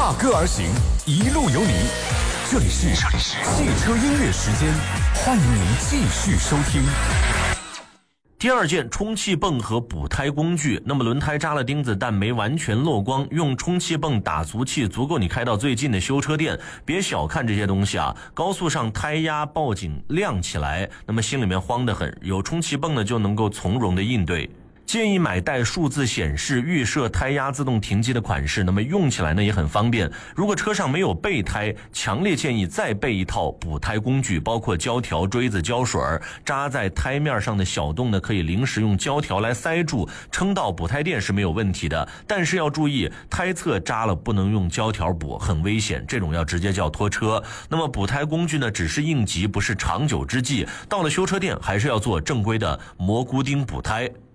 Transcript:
踏歌而行，一路有你。这里是汽车音乐时间，欢迎您继续收听。 第二件，充气泵和补胎工具。那么轮胎扎了钉子但没完全漏光，用充气泵打足气足够你开到最近的修车店。别小看这些东西啊，高速上胎压报警亮起来，那么心里面慌得很，有充气泵呢就能够从容的应对。建议买带数字显示预设胎压自动停机的款式，那么用起来呢也很方便。如果车上没有备胎，强烈建议再备一套补胎工具，包括胶条、锥子、胶水，扎在胎面上的小洞呢可以临时用胶条来塞住，撑到补胎店是没有问题的。但是要注意，胎侧扎了不能用胶条补，很危险，这种要直接叫拖车。那么补胎工具呢只是应急，不是长久之计，到了修车店还是要做正规的蘑菇钉补胎。